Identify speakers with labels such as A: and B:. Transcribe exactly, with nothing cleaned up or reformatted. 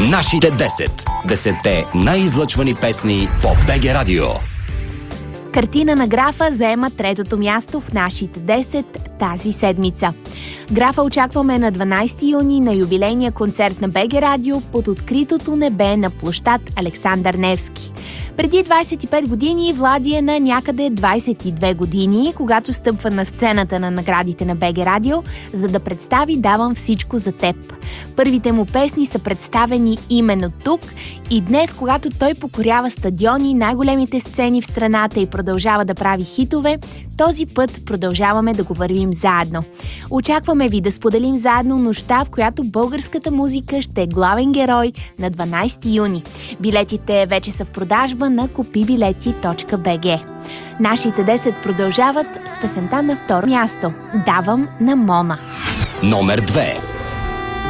A: Нашите десет. Десетте най-излъчвани песни по БГ Радио.
B: Картина на Графа заема третото място в нашите десет тази седмица. Графа очакваме на дванайсети юни на юбилейния концерт на БГ Радио под откритото небе на площад Александър Невски. Преди двайсет и пет години Влади е на някъде двайсет и две години, когато стъпва на сцената на наградите на БГ Радио, за да представи "Давам всичко за теб". Първите му песни са представени именно тук и днес, когато той покорява стадиони, най-големите сцени в страната и продължава да прави хитове, този път продължаваме да го вървим заедно. Очакваме ви да споделим заедно нощта, в която българската музика ще е главен герой на дванайсети юни. Билетите вече са в продажба на купибилети точка би джи. Нашите десет продължават с песента на второ място "Давам" на Мона.
A: Номер две.